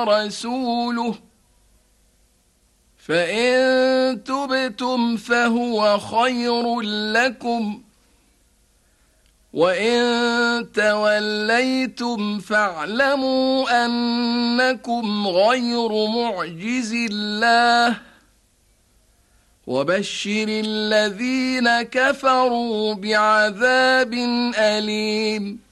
ورسوله فإن تبتم فهو خير لكم وإن توليتم فاعلموا أنكم غير معجز الله وبشر الذين كفروا بعذاب أليم